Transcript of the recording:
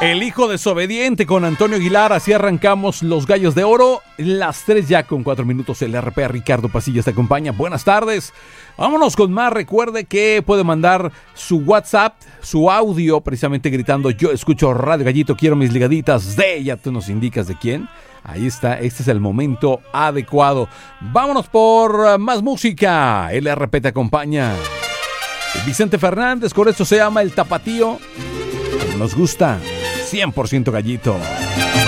El hijo desobediente con Antonio Aguilar. Así arrancamos los Gallos de Oro. Las 3 ya con 4 minutos. El RP Ricardo Pasillas te acompaña. Buenas tardes. Vámonos con más. Recuerde que puede mandar su WhatsApp, su audio, precisamente gritando: yo escucho Radio Gallito, quiero mis ligaditas de... Ya tú nos indicas de quién. Ahí está, este es el momento adecuado. Vámonos por más música. El RP te acompaña. Vicente Fernández, con esto se llama El Tapatío. Nos gusta 100% Gallito.